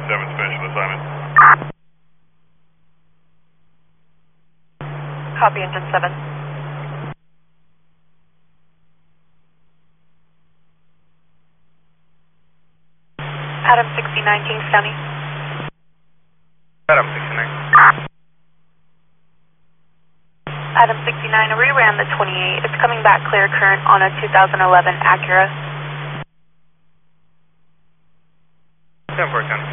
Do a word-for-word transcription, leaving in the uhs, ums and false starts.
seven, special assignment. Copy, engine seven. Adam sixty-nine, Kings County. Adam sixty-nine. Adam sixty-nine, reran the twenty-eight. It's coming back clear current on a two thousand eleven Acura. ten four ten.